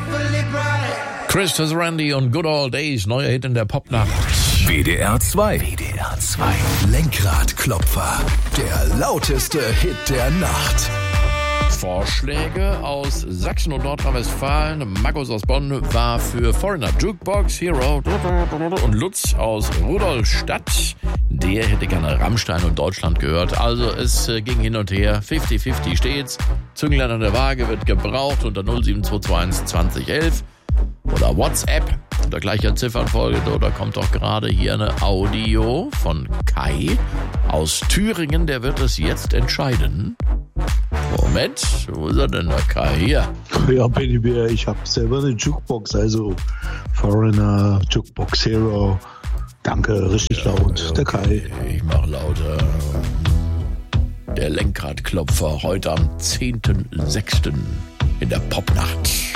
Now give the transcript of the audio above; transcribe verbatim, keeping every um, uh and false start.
Christopher Randy und Good Old Days, neuer Hit in der Popnacht. W D R zwei. W D R zwei. Lenkradklopfer. Der lauteste Hit der Nacht. Vorschläge aus Sachsen und Nordrhein-Westfalen. Markus aus Bonn war für Foreigner Jukebox Hero und Lutz aus Rudolstadt. Der hätte gerne Rammstein und Deutschland gehört. Also es ging hin und her. fünfzig fünfzig steht's. Zünglein an der Waage wird gebraucht unter null sieben zwei zwei eins zwanzig elf. Oder WhatsApp, unter gleicher Ziffernfolge, da kommt doch gerade hier eine Audio von Kai aus Thüringen, der wird es jetzt entscheiden. Moment, wo ist er denn, der Kai? Hier. Ja, Benny Bär, ich habe selber eine Jukebox, also Foreigner Jukebox Hero. Danke, richtig ja, laut, okay. Der Kai. Ich mach lauter. Der Lenkradklopfer heute am zehnten sechsten in der Popnacht.